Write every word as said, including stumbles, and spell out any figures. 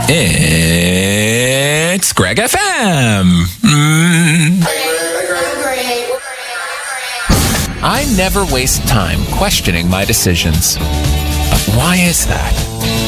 It's Greg F M. Mm. I never waste time questioning my decisions. But why is that?